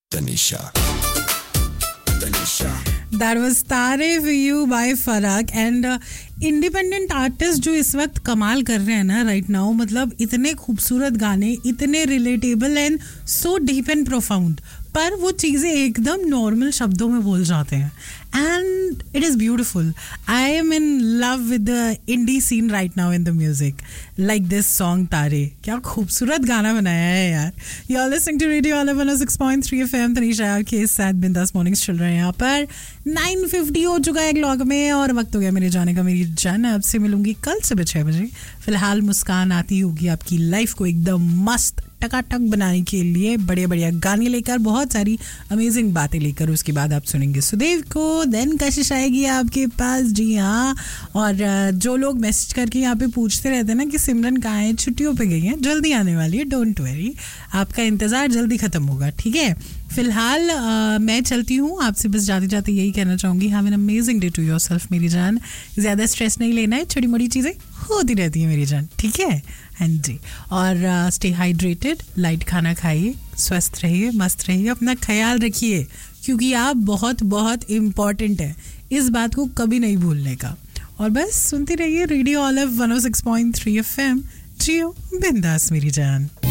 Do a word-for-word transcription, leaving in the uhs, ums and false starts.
Tanisha. Tanisha. That was Tare for you by Farag and uh, independent artists जो इस वक्त कमाल कर रहे हैं ना right now, मतलब इतने खूबसूरत गाने, इतने relatable and so deep and profound, पर वो चीज़ें एकदम नॉर्मल शब्दों में बोल जाते हैं and it is beautiful. I am in love with the indie scene right now in the music, like this song Tare. क्या खूबसूरत गाना बनाया है यार. You're listening to Radio Olive one oh six point three F M. Tanisha आपके साथ बिंदास mornings चल रहे हैं यहाँ पर. nine fifty हो चुका है क्लॉक में और वक्त हो गया मेरे जाने का. मेरी जान आपसे मिलूंगी कल सुबह छः बजे. फिलहाल मुस्कान आती होगी आपकी लाइफ को एकदम मस्त टकाटक बनाने के लिए, बढ़िया बढ़िया गाने लेकर, बहुत सारी अमेजिंग बातें लेकर. उसके बाद आप सुनेंगे सुदेव को, देन कशिश आएगी आपके पास. जी हाँ, और जो लोग मैसेज करके यहाँ पे पूछते रहते हैं ना कि सिमरन कहाँ है, छुट्टियों पे गई हैं, जल्दी आने वाली है, डोंट वरी, आपका इंतज़ार जल्दी ख़त्म होगा. ठीक है, फिलहाल uh, मैं चलती हूँ. आपसे बस जाते जाते यही कहना चाहूँगी, have an amazing day to yourself मेरी जान. ज़्यादा स्ट्रेस नहीं लेना है, छोटी मोटी चीज़ें होती रहती हैं मेरी जान. ठीक है, हाँ जी. और स्टे हाइड्रेटेड, लाइट खाना खाइए, स्वस्थ रहिए, मस्त रहिए, अपना ख्याल रखिए, क्योंकि आप बहुत बहुत इम्पॉर्टेंट है. इस बात को कभी नहीं भूलने का. और बस सुनती रहिए radio olive one oh six point three F M. जियो बिंदास मेरी जान.